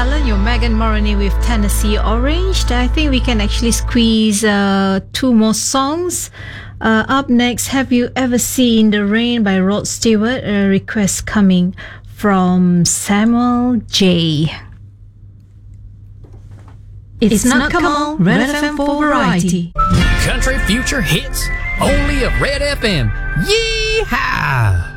Alan, you're Megan Moroney with Tennessee Orange. I think we can actually squeeze 2 more songs. Up next, Have You Ever Seen the Rain by Rod Stewart, a request coming from Samuel J. It's not Kamal, Red FM for Variety. Country future hits, only of Red FM. Yeehaw!